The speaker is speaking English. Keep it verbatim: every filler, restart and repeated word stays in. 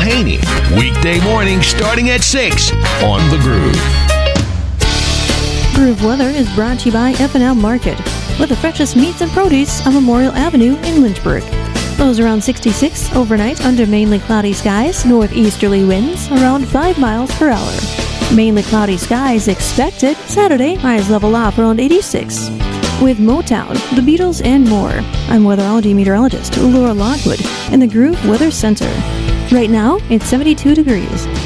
Haney. Weekday morning starting at six on The Groove. Groove Weather is brought to you by F and L Market, with the freshest meats and produce on Memorial Avenue in Lynchburg. Lows around sixty-six overnight under mainly cloudy skies, northeasterly winds around five miles per hour. Mainly cloudy skies expected Saturday, highs level off around eighty-six. With Motown, the Beatles, and more, I'm weatherology meteorologist Laura Lockwood in the Groove Weather Center. Right now, it's seventy-two degrees.